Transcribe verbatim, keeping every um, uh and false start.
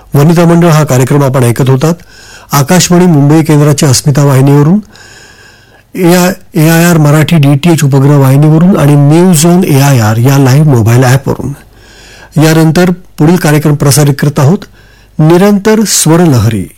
वनिता मंडळ हा कार्यक्रम आपण ऐकत होतात. आकाशवाणी मुंबई केंद्राच्या अस्मिता वाहिनीवरून, ए आय आर मराठी डीटीएच उपग्रह वाहिनीवरून आणि news on A I R या लाईव्ह मोबाईल ॲपवरून. यानंतर पुढील कार्यक्रम प्रसारित करत आहोत, निरंतर स्वरलहरी.